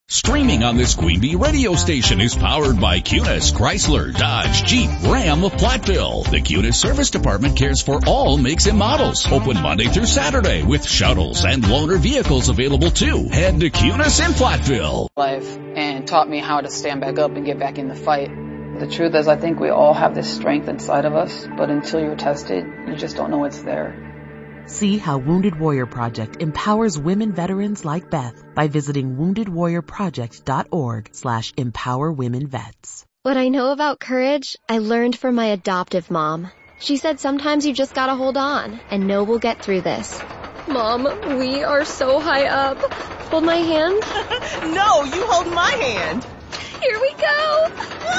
Streaming on this Queen Bee radio station is powered by Cunis, Chrysler, Dodge, Jeep, Ram of Platteville. The Cunis Service Department cares for all makes and models. Open Monday through Saturday with shuttles and loaner vehicles available too. Head to Cunis in Platteville. Life and taught me how to stand back up and get back in the fight. The truth is, I think we all have this strength inside of us, but until you're tested, you just don't know it's there. See how Wounded Warrior Project empowers women veterans like Beth by visiting woundedwarriorproject.org/empowerwomenvets. What I know about courage, I learned from my adoptive mom. She said sometimes you just gotta hold on and know we'll get through this. Mom, we are so high up. Hold my hand. No, you hold my hand. Here we go.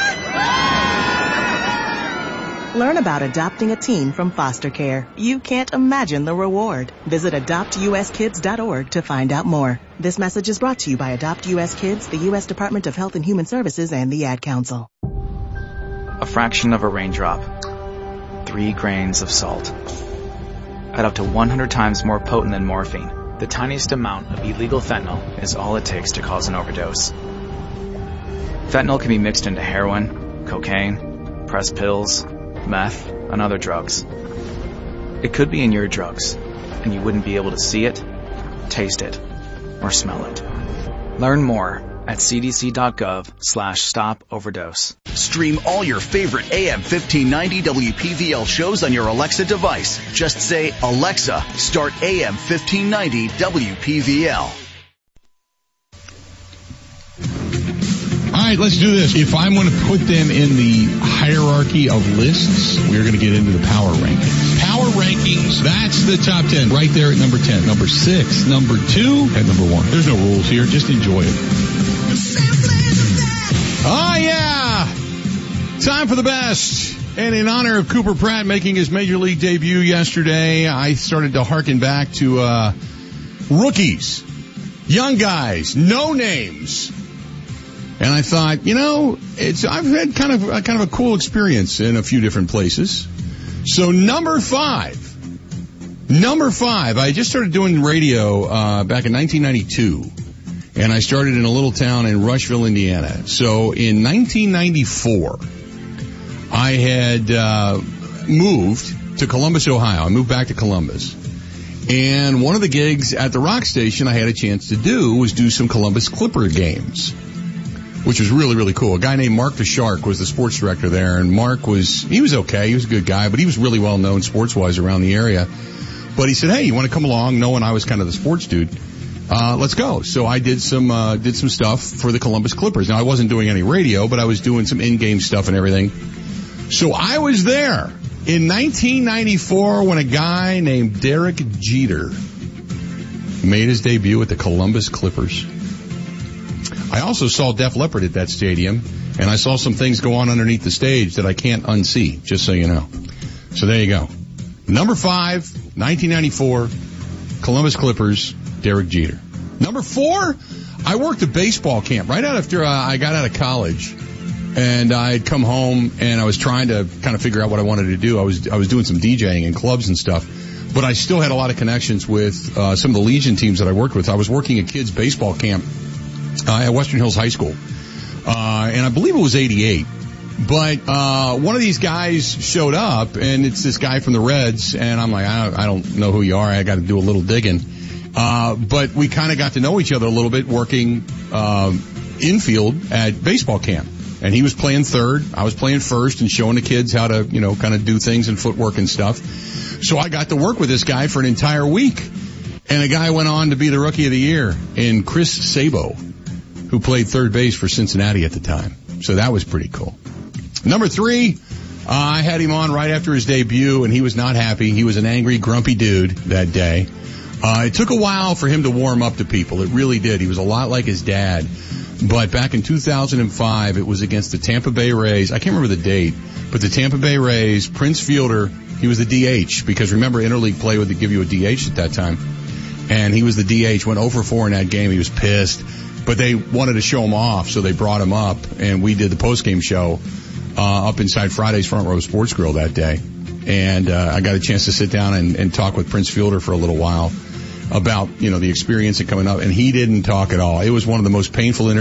Learn about adopting a teen from foster care. You can't imagine the reward. Visit adoptuskids.org to find out more. This message is brought to you by Adopt U.S. Kids, the U.S. Department of Health and Human Services, and the Ad Council. A fraction of a raindrop. 3 grains of salt. At up to 100 times more potent than morphine, the tiniest amount of illegal fentanyl is all it takes to cause an overdose. Fentanyl can be mixed into heroin, cocaine, pressed pills, meth, and other drugs. It could be in your drugs, and you wouldn't be able to see it, taste it, or smell it. Learn more at cdc.gov/stop-overdose. Stream all your favorite AM 1590 WPVL shows on your Alexa device. Just say, Alexa, start AM 1590 WPVL. All right, let's do this. If I'm going to put them in the hierarchy of lists, we're going to get into the power rankings. Power rankings, that's the top 10 right there at number 10. Number 6, number 2, and number 1. There's no rules here. Just enjoy it. Oh, yeah. Time for the best. And in honor of Cooper Pratt making his Major League debut yesterday, I started to hearken back to rookies, young guys, no names. And I thought, I've had kind of a cool experience in a few different places. So number 5, I just started doing radio back in 1992, and I started in a little town in Rushville, Indiana. So in 1994, I had moved to Columbus, Ohio. I moved back to Columbus. And one of the gigs at the rock station I had a chance to do was do some Columbus Clipper games, which was really, really cool. A guy named Mark the Shark was the sports director there, and Mark was okay. He was a good guy, but he was really well known sports-wise around the area. But he said, hey, you want to come along? Knowing I was kind of the sports dude, let's go. So I did some stuff for the Columbus Clippers. Now, I wasn't doing any radio, but I was doing some in-game stuff and everything. So I was there in 1994 when a guy named Derek Jeter made his debut at the Columbus Clippers. I also saw Def Leppard at that stadium, and I saw some things go on underneath the stage that I can't unsee, just so you know. So there you go. Number 5, 1994, Columbus Clippers, Derek Jeter. Number 4, I worked a baseball camp right after I got out of college, and I had come home, and I was trying to kind of figure out what I wanted to do. I was doing some DJing in clubs and stuff, but I still had a lot of connections with some of the Legion teams that I worked with. I was working a kids' baseball camp at Western Hills High School, and I believe it was 88. But one of these guys showed up, and it's this guy from the Reds, and I'm like, I don't know who you are. I got to do a little digging. But we kind of got to know each other a little bit working infield at baseball camp. And he was playing third, I was playing first, and showing the kids how to, kind of do things and footwork and stuff. So I got to work with this guy for an entire week. And a guy went on to be the Rookie of the Year in Chris Sabo, who played third base for Cincinnati at the time. So that was pretty cool. Number 3, I had him on right after his debut, and he was not happy. He was an angry, grumpy dude that day. It took a while for him to warm up to people. It really did. He was a lot like his dad. But back in 2005, it was against the Tampa Bay Rays. I can't remember the date, but the Tampa Bay Rays, Prince Fielder, he was the DH, because remember, interleague play would give you a DH at that time. And he was the DH, went 0-for-4 in that game. He was pissed. But they wanted to show him off, so they brought him up, and we did the post-game show up inside Friday's Front Row Sports Grill that day. And I got a chance to sit down and talk with Prince Fielder for a little while about, the experience and coming up, and he didn't talk at all. It was one of the most painful interviews